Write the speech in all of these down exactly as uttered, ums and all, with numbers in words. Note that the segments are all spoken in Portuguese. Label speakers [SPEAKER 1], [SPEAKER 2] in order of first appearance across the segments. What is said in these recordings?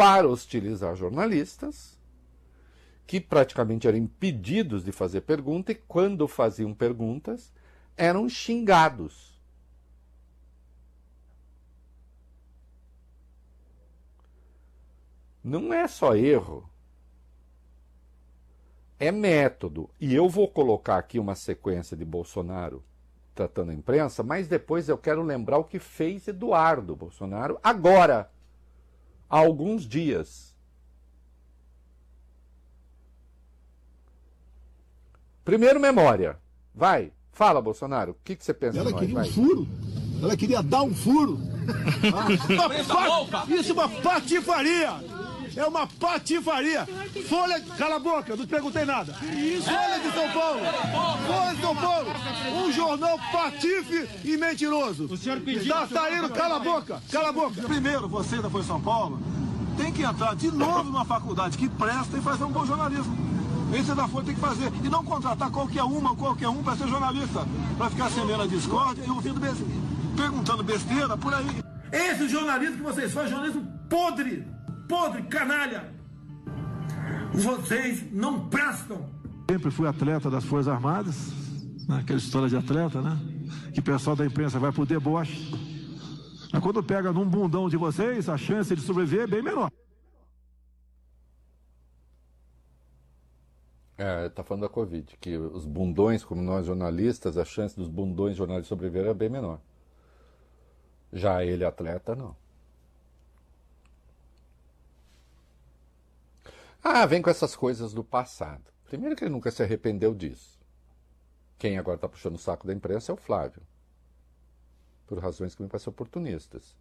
[SPEAKER 1] para hostilizar jornalistas, que praticamente eram impedidos de fazer pergunta, e quando faziam perguntas, eram xingados. Não é só erro, é método. E eu vou colocar aqui uma sequência de Bolsonaro tratando a imprensa, mas depois eu quero lembrar o que fez Eduardo Bolsonaro agora, há alguns dias. Primeiro, memória. Vai, fala, Bolsonaro, o que, que você pensa?
[SPEAKER 2] Ela
[SPEAKER 1] nós?
[SPEAKER 2] queria
[SPEAKER 1] Vai.
[SPEAKER 2] um furo, ela queria dar um furo. Ah, uma isso é uma patifaria! É uma patifaria! Folha, cala a boca, não te perguntei nada. Folha de São Paulo! Folha de São Paulo! Um jornal patife e mentiroso! O senhor pediu. Tá saindo, cala a boca! Cala a boca!
[SPEAKER 3] Primeiro, você da Folha de São Paulo tem que entrar de novo numa faculdade que presta e fazer um bom jornalismo. Esse da Folha tem que fazer. E não contratar qualquer uma, qualquer um para ser jornalista. Para ficar semendo a discórdia e ouvindo besteira, perguntando besteira por aí.
[SPEAKER 2] Esse jornalismo que vocês fazem, jornalismo podre! Podre, canalha! Vocês não prestam!
[SPEAKER 3] Sempre fui atleta das Forças Armadas, né? Aquela história de atleta, né? Que o pessoal da imprensa vai pro deboche. Mas quando pega num bundão de vocês, a chance de sobreviver é bem menor.
[SPEAKER 1] É, tá falando da Covid, que os bundões, como nós jornalistas, a chance dos bundões jornalistas sobreviver é bem menor. Já ele, atleta, não. Ah, vem com essas coisas do passado. Primeiro que ele nunca se arrependeu disso. Quem agora está puxando o saco da imprensa é o Flávio. Por razões que me parecem oportunistas.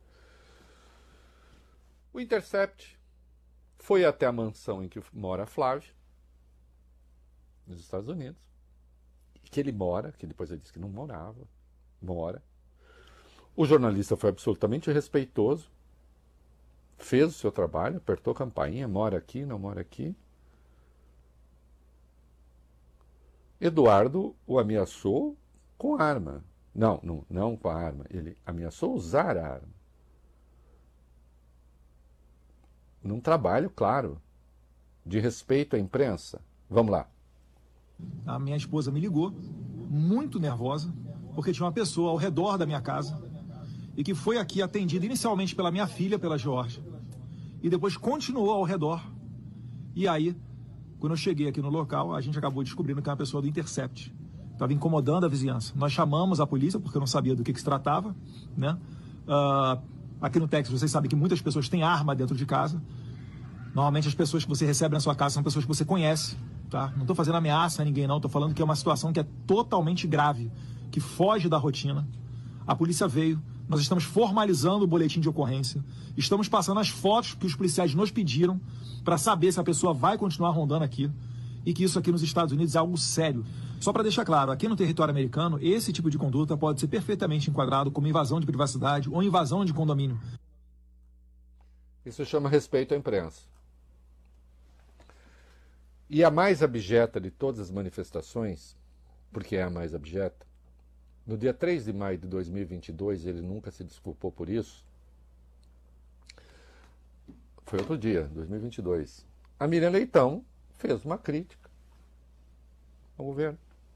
[SPEAKER 1] O Intercept foi até a mansão em que mora Flávio, nos Estados Unidos. Que ele mora, que depois ele disse que não morava, mora. O jornalista foi absolutamente respeitoso. Fez o seu trabalho, apertou a campainha, mora aqui, não mora aqui. Eduardo o ameaçou com arma. Não, não, não com a arma. Ele ameaçou usar a arma. Num trabalho, claro, de respeito à imprensa. Vamos lá.
[SPEAKER 4] A minha esposa me ligou, muito nervosa, porque tinha uma pessoa ao redor da minha casa e que foi aqui atendida inicialmente pela minha filha, pela Georgia, e depois continuou ao redor. E aí, quando eu cheguei aqui no local, a gente acabou descobrindo que é uma pessoa do Intercept. Estava incomodando a vizinhança. Nós chamamos a polícia, porque eu não sabia do que, que se tratava, né? Uh, aqui no Texas, vocês sabem que muitas pessoas têm arma dentro de casa. Normalmente as pessoas que você recebe na sua casa são pessoas que você conhece, tá? Não estou fazendo ameaça a ninguém, não. Estou falando que é uma situação que é totalmente grave, que foge da rotina. A polícia veio. Nós estamos formalizando o boletim de ocorrência, estamos passando as fotos que os policiais nos pediram para saber se a pessoa vai continuar rondando aqui e que isso aqui nos Estados Unidos é algo sério. Só para deixar claro, aqui no território americano, esse tipo de conduta pode ser perfeitamente enquadrado como invasão de privacidade ou invasão de condomínio.
[SPEAKER 1] Isso chama respeito à imprensa. E a mais abjeta de todas as manifestações, porque é a mais abjeta, no dia três de maio de dois mil e vinte e dois, ele nunca se desculpou por isso. Foi outro dia, dois mil e vinte e dois. A Miriam Leitão fez uma crítica ao governo.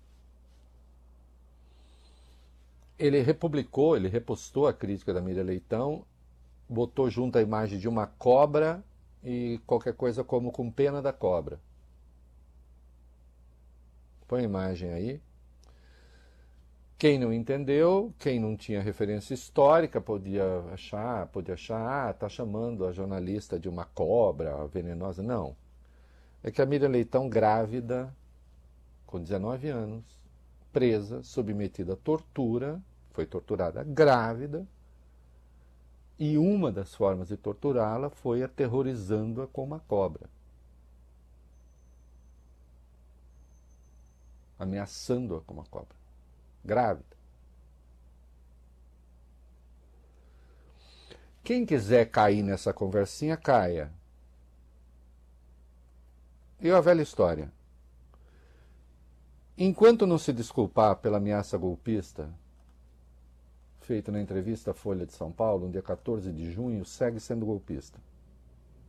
[SPEAKER 1] Ele republicou, ele repostou a crítica da Miriam Leitão, botou junto a imagem de uma cobra e qualquer coisa como com pena da cobra. Põe a imagem aí. Quem não entendeu, quem não tinha referência histórica, podia achar, podia achar, ah, tá chamando a jornalista de uma cobra venenosa. Não. É que a Miriam Leitão, grávida, com dezenove anos, presa, submetida a tortura, foi torturada grávida, e uma das formas de torturá-la foi aterrorizando-a com uma cobra. Ameaçando-a com uma cobra. Grávida. Quem quiser cair nessa conversinha, caia. E a velha história. Enquanto não se desculpar pela ameaça golpista, feita na entrevista à Folha de São Paulo, no dia quatorze de junho, segue sendo golpista.